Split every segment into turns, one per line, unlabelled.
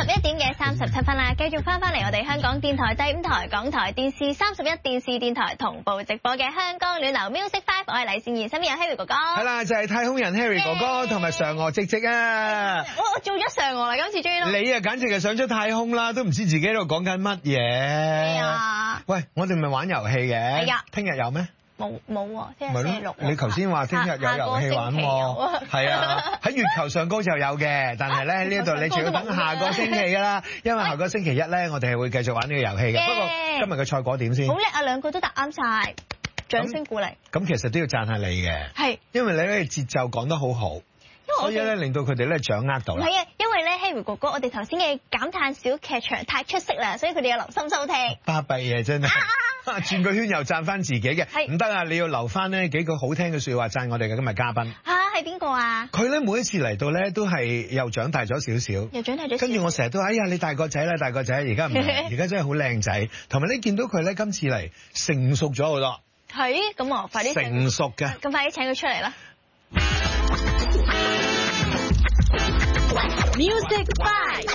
11點嘅37分啦，繼續翻嚟我哋香港電台第5台、港台電視31電視電台同步直播嘅香港暖流 Music 5，我係黎善儀，身邊有 Harry 哥哥。
係啦，就係太空人 Harry 哥哥同埋嫦娥直直啊！
我做咗嫦娥啦，今次終於都。
你啊，簡直係上咗太空啦，都唔知自己喺度講緊乜嘢。
係啊。
喂，我哋咪玩遊戲嘅。係啊。聽日有咩？
冇喎，聽日星期六。
你頭先話聽日有遊戲玩喎。係啊，喺月球上高就有嘅，但係咧喺呢度你仲要等下個星期㗎啦，因為下個星期一咧我哋係會繼續玩呢個遊戲嘅。不過今日嘅賽果點先？
好叻啊，兩個都答啱晒，掌聲鼓勵。
咁其實都要讚下你嘅。係。因為你咧節奏講得好好。所以咧，令到佢哋咧掌握到啦。
係啊，因為咧 Harry 哥哥，我哋頭先嘅減碳小劇場太出色啦，所以佢哋有留心收聽。
巴閉嘢真係，轉個圈又讚翻自己嘅，唔得啊！你要留翻呢幾句好聽嘅説話讚我哋嘅今日嘉賓。
係邊個啊？
佢咧每一次嚟到咧都係又長大咗少少，
又長大咗。
跟住我成日都哎呀你大個仔啦，大個仔，而家唔係，而家真係好靚仔。同埋你見到佢咧今次嚟成熟咗好多。係，
咁我快啲
成熟嘅。咁
快啲請佢出嚟啦！Music 5，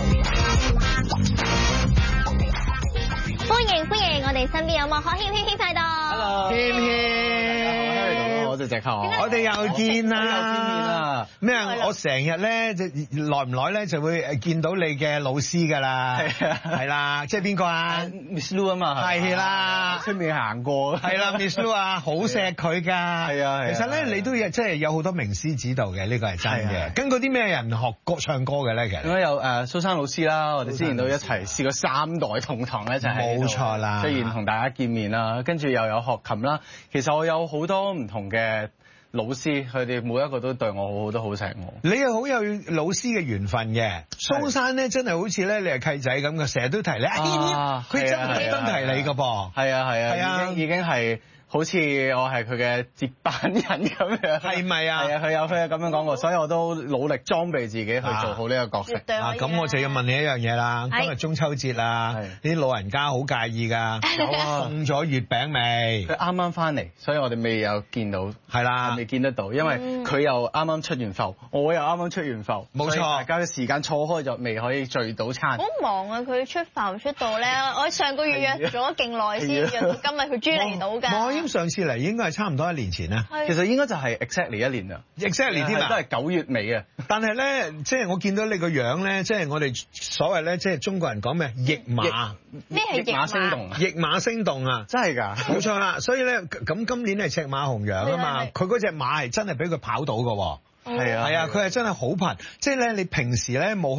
歡迎我哋身邊有莫可謙謙喺度。
Hello，
謙謙，
我隻隻球，
我哋又見啦，
又見面啦。
咩啊？我成日咧就耐唔耐咧就會見到你嘅老師㗎啦。係啦，即係邊個啊
？Miss Lu 啊嘛。
係啦，
出面行過。
係啦 ，Miss Lu 啊，好錫佢㗎。係
啊。
其實咧，你都即係有好多名師指導嘅，呢個係真嘅。跟嗰啲咩人學歌唱歌嘅咧？其實
咁有蘇生老師啦，我哋之前都一齊試過3代同堂一齊喺度。
冇錯啦，
雖然同大家見面啦，跟住又有學琴啦。其實我有好多唔同嘅老師，佢哋每一個都對我好好，都好錫我。
你係好有老師嘅緣分嘅。蘇生咧真係好似咧你係契仔咁嘅，成日都提你。佢真係特登提你㗎噃。
係啊，已經係。好似我係佢嘅接班人咁樣，
係咪啊？
係啊，佢有咁樣講過，所以我都努力裝備自己去做好呢個角色。
咁我就要問你一樣嘢啦。今日中秋節啦，啲老人家好介意㗎。有啊，送咗月餅未？
佢啱啱翻嚟，所以我哋未有見到。係啦，未見得到，因為佢又啱啱出完埠，我又啱啱出完埠。冇錯，大家嘅時間錯開就未可以聚到餐。
好忙啊！佢出埠出到咧，我上個月約咗勁耐先約到今日佢終於嚟到㗎。
上次嚟應該係差唔多1年前啦，
其實應該就係 exactly 1年啦
，exactly 添啊，
都係9月尾啊。
但係咧，即係我見到你個樣咧，即係我哋所謂咧，即係中國人講咩驛馬，
咩係驛馬星動？
驛馬星動啊，
真係㗎，
冇錯啦。所以咧，咁今年係赤馬紅羊啊嘛，佢嗰隻馬係真係俾佢跑到㗎喎。係啊，佢係真係好頻，即係咧你平時咧冇